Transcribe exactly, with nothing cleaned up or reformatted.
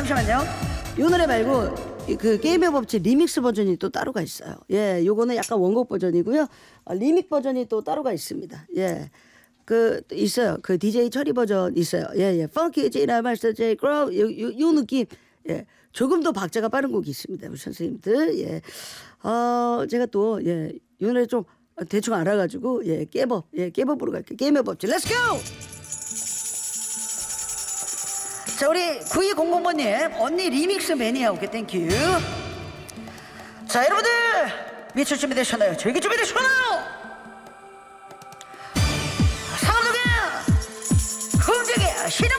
잠시만요. 요 노래 말고 그 게임의 법칙 리믹스 버전이 또 따로가 있어요. 예, 요거는 약간 원곡 버전이고요. 어, 리믹 버전이 또 따로가 있습니다. 예. 그 있어요. 그 디제이 철이 버전 있어요. 예, 예. 펑키 제이나 마스터 제이 크로우 요, 요, 요 느낌. 예. 조금 더 박자가 빠른 곡이 있습니다. 우리 선생님들. 예. 어, 제가 또 예, 요 노래 좀 대충 알아가지고 예, 깨법. 예, 깨법으로 갈게요. 게임의 법칙. 렛츠 고! 자, 우리 구이공공 번님 언니 리믹스 매니아. 오케이, 땡큐. 자, 여러분들 미칠 준비되셨나요? 즐길 준비되셨나요? 상암동의 흥정의 신화